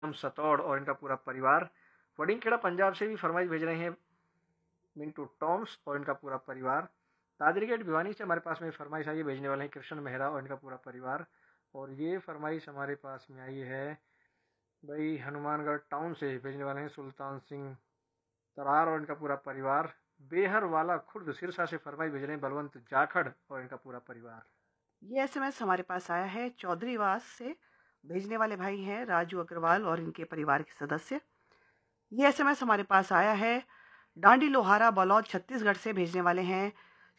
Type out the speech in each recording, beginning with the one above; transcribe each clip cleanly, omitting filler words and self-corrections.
सतौड़ और इनका पूरा परिवार। वडिंगखेड़ा पंजाब से भी फरमाइश भेज रहे हैं मिंटू टॉम्स और इनका पूरा परिवार। तादरीगेट भिवानी से हमारे पास में फरमाइश आई है, भेजने वाले हैं कृष्ण मेहरा और इनका पूरा परिवार। और ये फरमाइश हमारे पास में आई है भाई हनुमानगढ़ टाउन से, भेजने वाले हैं सुल्तान सिंह तरार और इनका पूरा परिवार। बेहर वाला खुर्द सिरसा से फरमाइश भेज रहे हैं बलवंत जाखड़ और इनका पूरा परिवार। ये एसएमएस हमारे पास आया है चौधरीवास से, भेजने वाले भाई हैं राजू अग्रवाल और इनके परिवार के सदस्य। ये एसएमएस हमारे पास आया है डांडी लोहारा बलौद छत्तीसगढ़ से, भेजने वाले हैं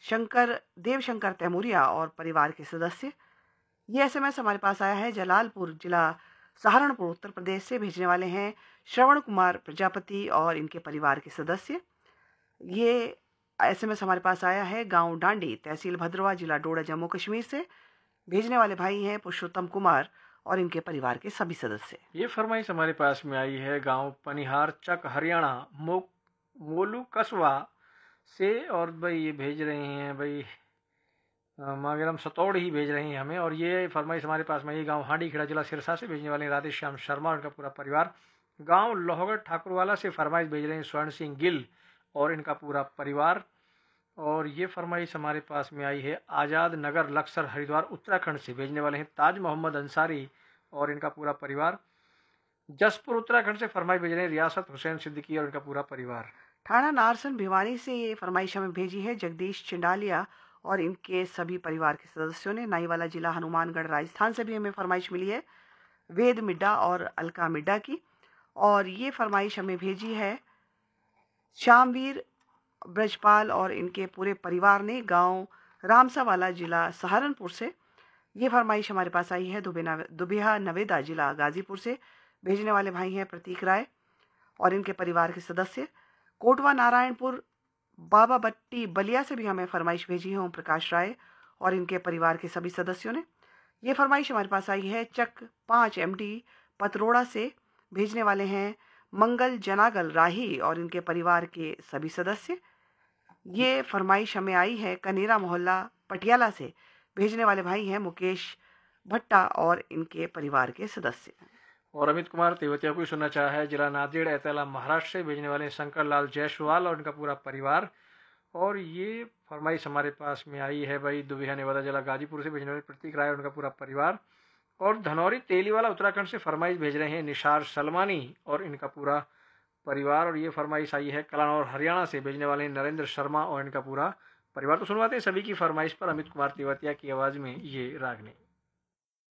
देवशंकर तैमूरिया और परिवार के सदस्य। ये एसएमएस हमारे पास आया है जलालपुर जिला सहारनपुर उत्तर प्रदेश से, भेजने वाले हैं श्रवण कुमार प्रजापति और इनके परिवार के सदस्य। ये एसएमएस हमारे पास आया है गांव डांडी तहसील भद्रवा जिला डोडा जम्मू कश्मीर से, भेजने वाले भाई हैं पुरुषोत्तम कुमार और इनके परिवार के सभी सदस्य। ये फरमाइश हमारे पास में आई है गांव पनिहार चक हरियाणा मोलू कस्बा से, और भाई ये भेज रहे हैं भाई मांगेराम सतौड़ ही भेज रहे हैं हमें। और ये फरमाइश हमारे पास में ये गांव हांडी खेड़ा जिला सिरसा से, भेजने वाले राधे श्याम शर्मा और इनका पूरा परिवार। गांव लोहगढ़ ठाकुरवाला से फरमाइश भेज रहे हैं स्वर्ण सिंह गिल और इनका पूरा परिवार। और ये फरमाइश हमारे पास में आई है आज़ाद नगर लक्सर हरिद्वार उत्तराखंड से, भेजने वाले हैं ताज मोहम्मद अंसारी और इनका पूरा परिवार। जसपुर उत्तराखंड से फरमाइश भेज रहे हैं रियासत हुसैन सिद्दीकी और इनका पूरा परिवार। ठाणा नारसन भिवानी से ये फरमाइश हमें भेजी है जगदीश चिंडालिया और इनके सभी परिवार के सदस्यों ने। नाईवाला जिला हनुमानगढ़ राजस्थान से भी हमें फरमाइश मिली है वेद मिड्डा और अलका मिड्डा की। और ये फरमाइश हमें भेजी है श्यामवीर ब्रजपाल और इनके पूरे परिवार ने, गांव रामसावाला जिला सहारनपुर से। ये फरमाइश हमारे पास आई है दुबिहा नवेदा जिला गाजीपुर से, भेजने वाले भाई हैं प्रतीक राय और इनके परिवार के सदस्य। कोटवा नारायणपुर बाबा बट्टी बलिया से भी हमें फरमाइश भेजी है ओम प्रकाश राय और इनके परिवार के सभी सदस्यों ने। ये फरमाइश हमारे पास आई है चक 5 MD पतरोड़ा से, भेजने वाले हैं मंगल जनागल राही और इनके परिवार के सभी सदस्य। ये फरमाइश हमें आई है कनेरा मोहल्ला पटियाला से, भेजने वाले भाई हैं मुकेश भट्टा और इनके परिवार के सदस्य। और अमित कुमार तेवतिया को सुनना चाहा है जिला नांदेड़ ऐतला महाराष्ट्र से, भेजने वाले शंकर लाल जायसवाल और इनका पूरा परिवार। और ये फरमाइश हमारे पास में आई है भाई दुबिहा नेवादा जिला गाजीपुर से, भेजने वाले प्रतीक राय और उनका पूरा परिवार। और धनौरी तेलीवाला उत्तराखंड से फरमाइश भेज रहे हैं निशार सलमानी और इनका पूरा परिवार। और ये फरमाइश आई है कलानौर हरियाणा से, भेजने वाले हैं नरेंद्र शर्मा और इनका पूरा परिवार। तो सुनवाते हैं सभी की फरमाइश पर अमित कुमार तेवतिया की आवाज़ में ये रागनी।